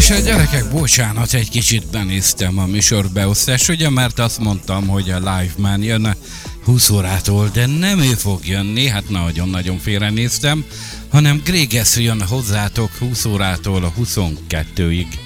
És a gyerekek, bocsánat, egy kicsit benéztem a műsorbeosztás, ugye, mert azt mondtam, hogy a Live Man jön 20 órától, de nem ő fog jönni, hát nagyon-nagyon félrenéztem, hanem Greg S. jön hozzátok 20 órától a 22-ig.